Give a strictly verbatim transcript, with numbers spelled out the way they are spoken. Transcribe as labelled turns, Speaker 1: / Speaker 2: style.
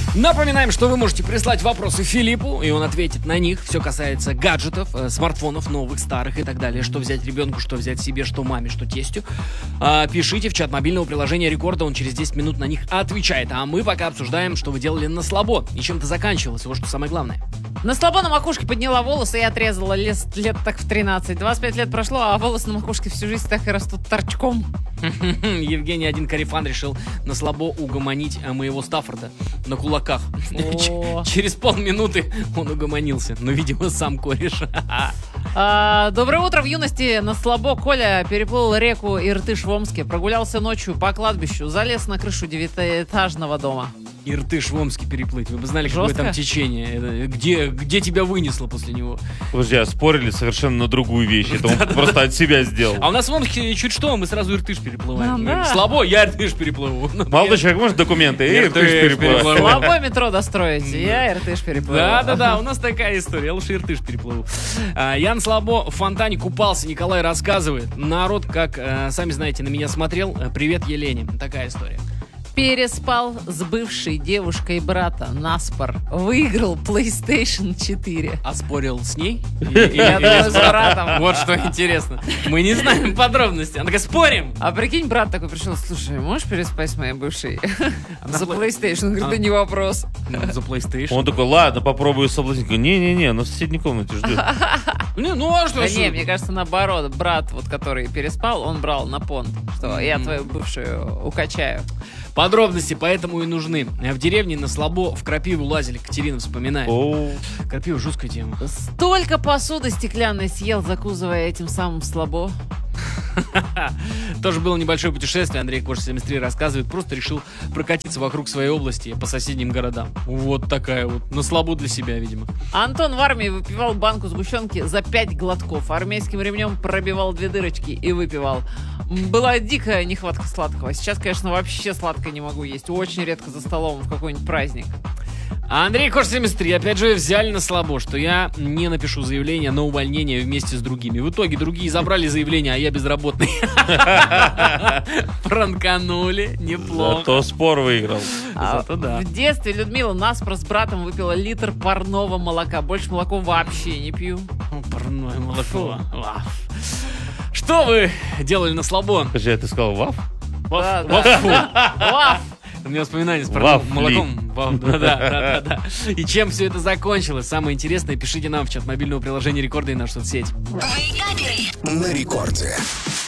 Speaker 1: Напоминаем, что вы можете прислать вопросы Филиппу, и он ответит на них. Все касается гаджетов, э, смартфонов новых, старых и так далее. Что взять ребенку, что взять себе, что маме, что тестю. А, пишите в чат мобильного приложения Рекорда, он через десять минут на них отвечает. А мы пока обсуждаем, что вы делали на слабо и чем-то заканчивалось. Вот что самое главное.
Speaker 2: На слабо на макушке подняла волосы и отрезала лет, лет так в тринадцать. двадцать пять лет прошло, а волосы на макушке всю жизнь так и растут торчком.
Speaker 1: Евгений один Карифан решил на слабо угомонить моего Стаффорда на кулаках. Через полминуты он угомонился. Но, видимо, сам кореш.
Speaker 2: А, доброе утро. В юности на слабо Коля переплыл реку Иртыш в Омске, прогулялся ночью по кладбищу, залез на крышу девятиэтажного дома.
Speaker 1: Иртыш в Омске переплыть. Вы бы знали,
Speaker 2: Жестко?
Speaker 1: какое там течение. Где, где тебя вынесло после него?
Speaker 3: Подожди, а спорили совершенно на другую вещь. Это он просто от себя сделал.
Speaker 1: А у нас в Омске чуть что, мы сразу Иртыш переплываем.
Speaker 2: Да, да.
Speaker 1: Слабо, я Иртыш переплыву.
Speaker 3: Молодой человек, может документы? Эй,
Speaker 1: Иртыш
Speaker 3: Иртыш переплываю.
Speaker 1: переплываю.
Speaker 2: Слабо метро достроить, я Иртыш переплыву.
Speaker 1: Да-да-да, у нас такая история. Я лучше Иртыш переплыву. А, Ян Слабо в фонтане купался. Николай рассказывает. Народ, как, а, сами знаете, на меня смотрел. Привет, Елене. Такая история.
Speaker 2: Переспал с бывшей девушкой брата наспор. Выиграл PlayStation четыре.
Speaker 1: А спорил с ней? Или- или-
Speaker 2: Я
Speaker 1: или
Speaker 2: думаю,
Speaker 1: с
Speaker 2: с братом.
Speaker 1: Вот что интересно. Мы не знаем подробностей. Она такая, спорим.
Speaker 2: А прикинь, брат такой пришел: слушай, можешь переспать с моей бывшей? За
Speaker 1: пла-
Speaker 2: PlayStation. Он говорит, да
Speaker 1: А.
Speaker 2: не вопрос.
Speaker 1: Ну, за PlayStation.
Speaker 3: Он такой, ладно, попробую соблазнить. Не-не-не, она в соседней комнате ждет.
Speaker 1: Не, ну а что?
Speaker 2: Да
Speaker 1: что?
Speaker 2: не, мне кажется, наоборот, брат, вот который переспал, он брал на понт, что я твою бывшую укачаю.
Speaker 1: Подробности поэтому и нужны. В деревне на слабо в крапиву лазили. Катерина вспоминает.
Speaker 3: Оу.
Speaker 1: Крапива жуткая тема.
Speaker 2: Столько посуды стеклянной съел, закусывая этим самым слабо.
Speaker 1: Тоже было небольшое путешествие. Андрей Кош семьдесят три рассказывает. Просто решил прокатиться вокруг своей области по соседним городам. Вот такая вот. На слабо для себя, видимо.
Speaker 2: Антон в армии выпивал банку сгущенки за пять глотков. Армейским ремнем пробивал две дырочки и выпивал. М, Была дикая нехватка сладкого. Сейчас, конечно, вообще сладкое не могу есть. Очень редко за столом в какой-нибудь праздник.
Speaker 1: А Андрей Кош семьдесят три опять же взяли на слабо, что я не напишу заявление на увольнение вместе с другими. В итоге другие забрали заявление, а я безработный. Пранканули. Неплохо.
Speaker 3: Зато спор выиграл.
Speaker 2: А
Speaker 1: Зато да.
Speaker 2: В детстве Людмила наспор с братом выпила литр парного молока. Больше молоко вообще не пью.
Speaker 1: Ну, парное молоко. Ваф. Что вы делали на слабо?
Speaker 3: Подожди, а ты сказал ваф?
Speaker 2: Да, да.
Speaker 1: Вафу.
Speaker 2: Ваф!
Speaker 1: У меня воспоминания с парным
Speaker 3: Вафли.
Speaker 1: молоком. Ваф, да, да, да, да, да. И чем все это закончилось? Самое интересное, пишите нам в чат мобильного приложения Рекорда и нашей соцсети.
Speaker 4: На рекорде.